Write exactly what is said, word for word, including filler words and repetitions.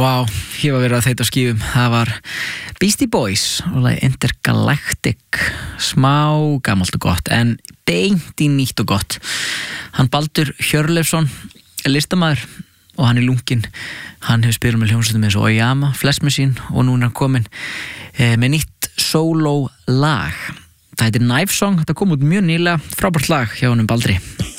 Vá, ég var verið að þeita á skífum. Það var Beastie Boys og lagið Intergalactic. Smá gamalt og gott, en beint í nýtt og gott. Hann Baldur Hjörleifsson er listamaður og hann er lunginn. Hann hefur spilað með hljómsveitum eins og Oyama, Flesh Machine og núna er komin eh, með nýtt solo lag. Það heitir Knife Song, þetta kom út mjög nýlega, frábært lag hjá honum Baldri.